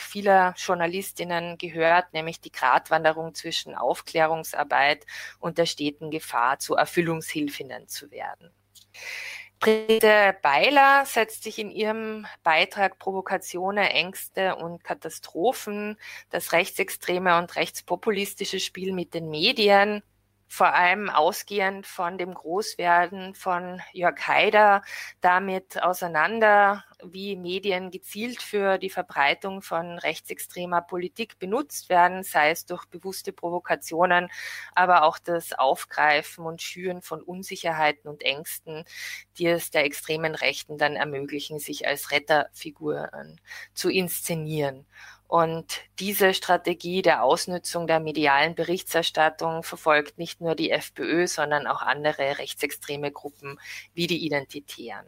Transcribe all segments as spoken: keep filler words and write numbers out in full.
vieler Journalistinnen gehört, nämlich die Gratwanderung zwischen Aufklärungsarbeit und der steten Gefahr, zu Erfüllungshilfinnen zu werden. Brigitte Beiler setzt sich in ihrem Beitrag Provokationen, Ängste und Katastrophen, das rechtsextreme und rechtspopulistische Spiel mit den Medien, vor allem ausgehend von dem Großwerden von Jörg Haider, damit auseinander, wie Medien gezielt für die Verbreitung von rechtsextremer Politik benutzt werden, sei es durch bewusste Provokationen, aber auch das Aufgreifen und Schüren von Unsicherheiten und Ängsten, die es der extremen Rechten dann ermöglichen, sich als Retterfiguren zu inszenieren. Und diese Strategie der Ausnutzung der medialen Berichterstattung verfolgt nicht nur die FPÖ, sondern auch andere rechtsextreme Gruppen wie die Identitären.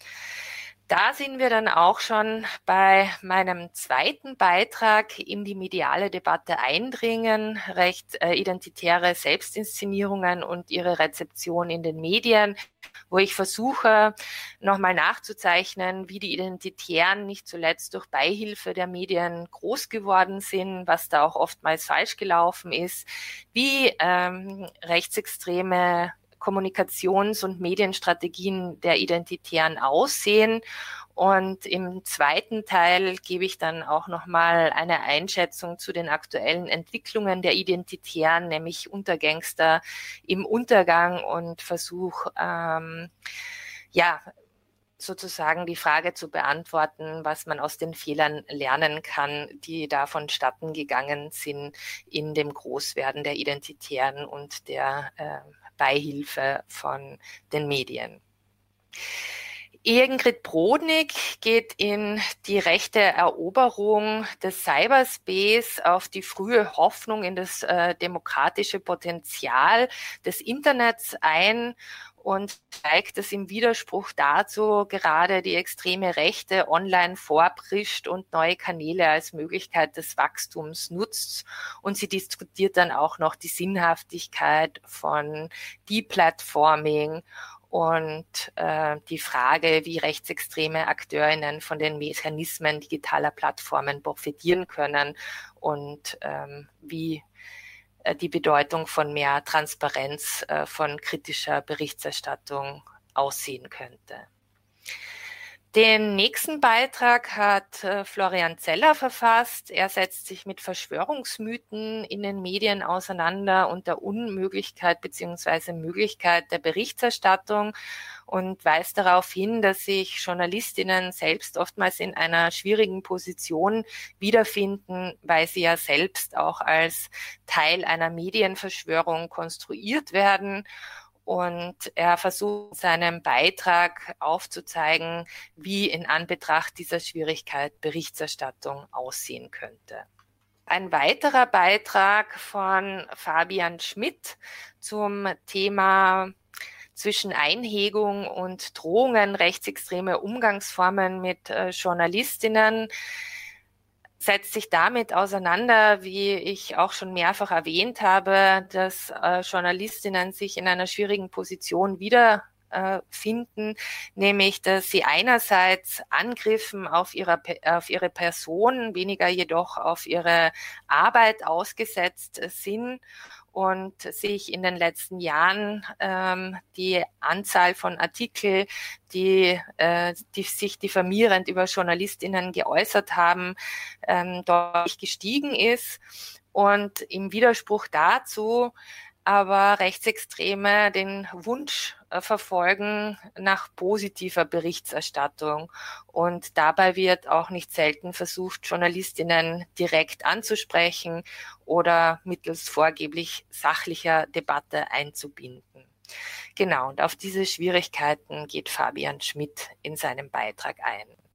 Da sind wir dann auch schon bei meinem zweiten Beitrag in die mediale Debatte eindringen, recht äh, identitäre Selbstinszenierungen und ihre Rezeption in den Medien, wo ich versuche, nochmal nachzuzeichnen, wie die Identitären nicht zuletzt durch Beihilfe der Medien groß geworden sind, was da auch oftmals falsch gelaufen ist, wie ähm, rechtsextreme Kommunikations- und Medienstrategien der Identitären aussehen. Und im zweiten Teil gebe ich dann auch nochmal eine Einschätzung zu den aktuellen Entwicklungen der Identitären, nämlich Untergangster im Untergang, und versuche, ähm, ja, sozusagen die Frage zu beantworten, was man aus den Fehlern lernen kann, die da vonstatten gegangen sind in dem Großwerden der Identitären und der äh, Beihilfe von den Medien. Ingrid Brodnik geht in die rechte Eroberung des Cyberspace auf die frühe Hoffnung in das äh, demokratische Potenzial des Internets ein und zeigt, dass im Widerspruch dazu gerade die extreme Rechte online vorprischt und neue Kanäle als Möglichkeit des Wachstums nutzt. Und sie diskutiert dann auch noch die Sinnhaftigkeit von Deplatforming und äh, die Frage, wie rechtsextreme AkteurInnen von den Mechanismen digitaler Plattformen profitieren können und ähm, wie äh, die Bedeutung von mehr Transparenz äh, von kritischer Berichterstattung aussehen könnte. Den nächsten Beitrag hat äh, Florian Zeller verfasst. Er setzt sich mit Verschwörungsmythen in den Medien auseinander und der Unmöglichkeit bzw. Möglichkeit der Berichterstattung und weist darauf hin, dass sich Journalistinnen selbst oftmals in einer schwierigen Position wiederfinden, weil sie ja selbst auch als Teil einer Medienverschwörung konstruiert werden. Und er versucht in seinem Beitrag aufzuzeigen, wie in Anbetracht dieser Schwierigkeit Berichterstattung aussehen könnte. Ein weiterer Beitrag von Fabian Schmidt zum Thema zwischen Einhegung und Drohungen, rechtsextreme Umgangsformen mit äh, Journalistinnen, setzt sich damit auseinander, wie ich auch schon mehrfach erwähnt habe, dass äh, Journalistinnen sich in einer schwierigen Position wiederfinden, äh, nämlich, dass sie einerseits Angriffen auf, ihrer, auf ihre Person, weniger jedoch auf ihre Arbeit ausgesetzt sind und sich in den letzten Jahren ähm, die Anzahl von Artikeln, die, äh, die sich diffamierend über JournalistInnen geäußert haben, ähm, deutlich gestiegen ist. Und im Widerspruch dazu aber Rechtsextreme den Wunsch äh, verfolgen nach positiver Berichterstattung. Und dabei wird auch nicht selten versucht, Journalistinnen direkt anzusprechen oder mittels vorgeblich sachlicher Debatte einzubinden. Genau, und auf diese Schwierigkeiten geht Fabian Schmidt in seinem Beitrag ein.